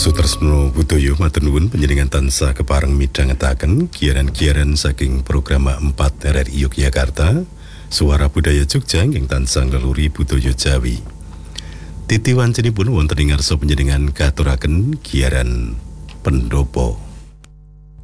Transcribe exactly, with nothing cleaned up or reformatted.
Sutresno Budoyo matur nuwun panjenengan tansah kepareng midhangetaken giaran-giaran saking program empat R R I Yogyakarta, Suara Budaya Jogja ing tansah ngleluri budaya Jawi. Titi wancenipun wonten ing ngarsa panjenengan katuraken giaran pendopo.